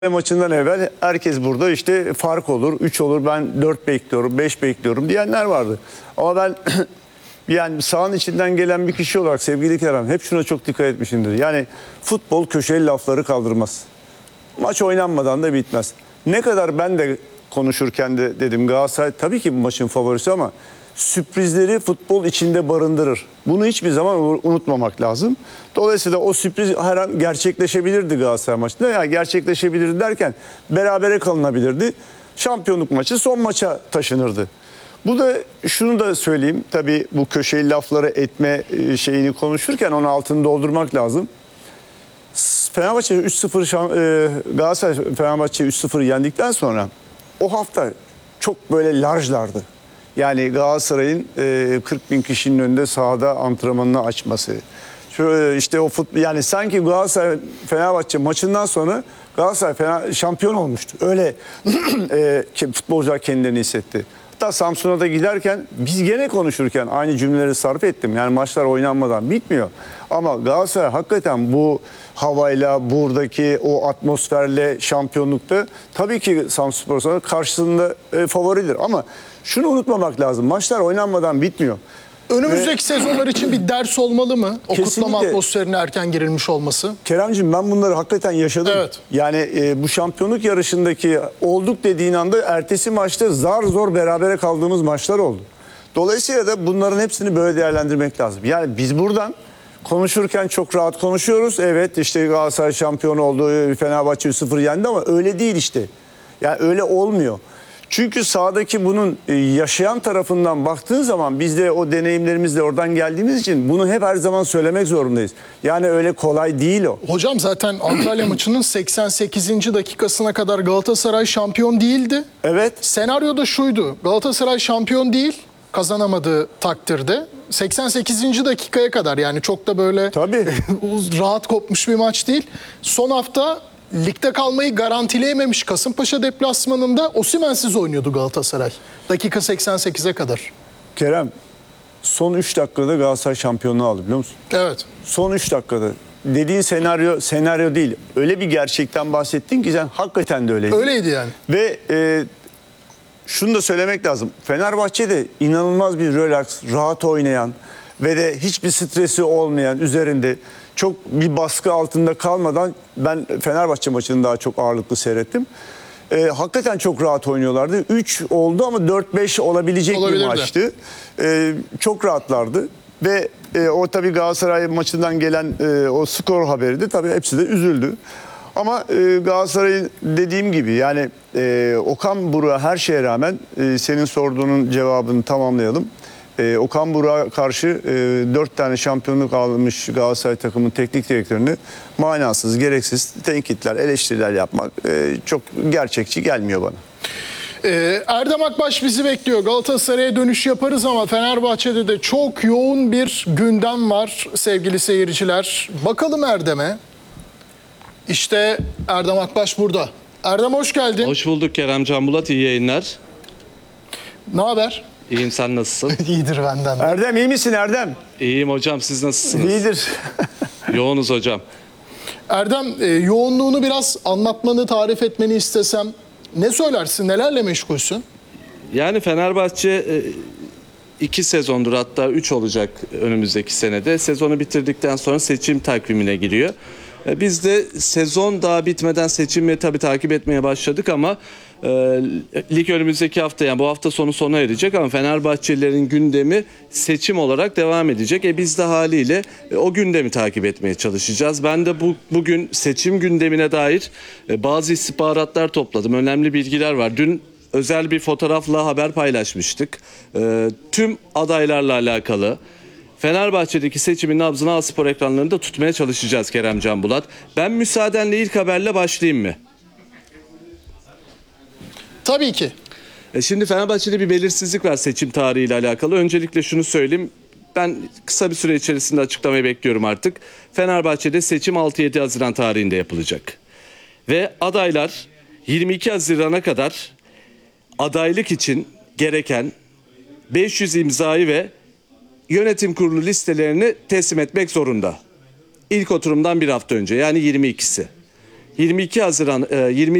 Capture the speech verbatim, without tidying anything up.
maçından evvel herkes burada işte fark olur, üç olur, ben dört bekliyorum, beş bekliyorum diyenler vardı. Ama ben yani sahanın içinden gelen bir kişi olarak sevgili Kerem hep şuna çok dikkat etmişimdir. Yani futbol köşeli lafları kaldırmaz. Maç oynanmadan da bitmez. Ne kadar ben de konuşurken de dedim Galatasaray tabii ki bu maçın favorisi ama sürprizleri futbol içinde barındırır. Bunu hiçbir zaman unutmamak lazım. Dolayısıyla o sürpriz her an gerçekleşebilirdi Galatasaray maçında. Yani gerçekleşebilirdi derken berabere kalınabilirdi. Şampiyonluk maçı son maça taşınırdı. Bu da şunu da söyleyeyim. Tabii bu köşeli lafları etme şeyini konuşurken onun altını doldurmak lazım. Fenerbahçe üç sıfır Galatasaray Fenerbahçe üç sıfır yendikten sonra o hafta çok böyle larjlardı. Yani Galatasaray'ın kırk bin kişinin önünde sahada antrenmanını açması. Şöyle işte o futbol yani sanki Galatasaray Fenerbahçe maçından sonra Galatasaray Fener, şampiyon olmuştu. Öyle e, futbolcular kendilerini hissetti. Hatta Samsun'a da giderken biz gene konuşurken aynı cümleleri sarf ettim. Yani maçlar oynanmadan bitmiyor. Ama Galatasaray hakikaten bu havayla, buradaki o atmosferle şampiyonlukta tabii ki Samsunspor karşısında e, favoridir. Ama şunu unutmamak lazım. Maçlar oynanmadan bitmiyor. Önümüzdeki Ve, sezonlar için bir ders olmalı mı? O kesinlikle, kutlama atmosferine erken girilmiş olması. Keremciğim ben bunları hakikaten yaşadım. Evet. Yani e, bu şampiyonluk yarışındaki olduk dediğin anda ertesi maçta zar zor berabere kaldığımız maçlar oldu. Dolayısıyla da bunların hepsini böyle değerlendirmek lazım. Yani biz buradan konuşurken çok rahat konuşuyoruz. Evet işte Galatasaray şampiyon oldu, Fenerbahçe üç sıfır yendi ama öyle değil işte. Yani öyle olmuyor. Çünkü sahadaki bunun yaşayan tarafından baktığın zaman biz de o deneyimlerimizle oradan geldiğimiz için bunu hep her zaman söylemek zorundayız. Yani öyle kolay değil o. Hocam zaten Antalya maçının seksen sekizinci dakikasına kadar Galatasaray şampiyon değildi. Evet. Senaryo da şuydu. Galatasaray şampiyon değil, kazanamadığı takdirde. seksen sekizinci dakikaya kadar yani çok da böyle Tabii. rahat kopmuş bir maç değil. Son hafta ligde kalmayı garantileyememiş Kasımpaşa deplasmanında Osimhen'siz oynuyordu Galatasaray. Dakika seksen sekize kadar. Kerem son üç dakikada Galatasaray şampiyonluğu aldı biliyor musun? Evet. Son üç dakikada. Dediğin senaryo senaryo değil. Öyle bir gerçekten bahsettin ki sen hakikaten de öyleydi. Öyleydi yani. Ve e, şunu da söylemek lazım. Fenerbahçe de inanılmaz bir relax, rahat oynayan ve de hiçbir stresi olmayan üzerinde çok bir baskı altında kalmadan ben Fenerbahçe maçını daha çok ağırlıklı seyrettim. Ee, hakikaten çok rahat oynuyorlardı. üç oldu ama dört beş olabilecek bir maçtı. Ee, çok rahatlardı. Ve e, o tabii Galatasaray maçından gelen e, o skor haberi de tabii hepsi de üzüldü. Ama e, Galatasaray'ın dediğim gibi yani e, Okan Buruk'a her şeye rağmen e, senin sorduğunun cevabını tamamlayalım. E, Okan Buruk'a karşı e, dört tane şampiyonluk almış Galatasaray takımının teknik direktörünü manasız, gereksiz tenkitler, eleştiriler yapmak e, çok gerçekçi gelmiyor bana. Ee, Erdem Akbaş bizi bekliyor. Galatasaray'a dönüş yaparız ama Fenerbahçe'de de çok yoğun bir gündem var sevgili seyirciler. Bakalım Erdem'e. İşte Erdem Akbaş burada. Erdem hoş geldin. Hoş bulduk Kerem Can Bulat. İyi yayınlar. Ne haber? İyiyim, sen nasılsın? İyidir benden de. Erdem iyi misin Erdem? İyiyim hocam, siz nasılsınız? İyidir. Yoğunuz hocam. Erdem e, yoğunluğunu biraz anlatmanı, tarif etmeni istesem ne söylersin? Nelerle meşgulsün? Yani Fenerbahçe e, iki sezondur, hatta üç olacak önümüzdeki senede. Sezonu bitirdikten sonra seçim takvimine giriyor. E, Biz de sezon daha bitmeden seçimi tabii takip etmeye başladık ama e, lig önümüzdeki hafta, yani bu hafta sonu sona erecek ama Fenerbahçelilerin gündemi seçim olarak devam edecek. E biz de haliyle e, o gündemi takip etmeye çalışacağız. Ben de bu bugün seçim gündemine dair e, bazı istihbaratlar topladım. Önemli bilgiler var. Dün özel bir fotoğrafla haber paylaşmıştık. E, tüm adaylarla alakalı Fenerbahçe'deki seçimin nabzını A-Spor ekranlarında tutmaya çalışacağız Kerem Can Bulat. Ben müsaadenle ilk haberle başlayayım mı? Tabii ki. E şimdi Fenerbahçe'de bir belirsizlik var seçim tarihiyle alakalı. Öncelikle şunu söyleyeyim. Ben kısa bir süre içerisinde açıklamayı bekliyorum artık. Fenerbahçe'de seçim altı yedi Haziran tarihinde yapılacak. Ve adaylar yirmi iki Haziran'a kadar adaylık için gereken beş yüz imzayı ve yönetim kurulu listelerini teslim etmek zorunda. İlk oturumdan bir hafta önce, yani yirmi ikisi. yirmi iki Haziran e, yirmi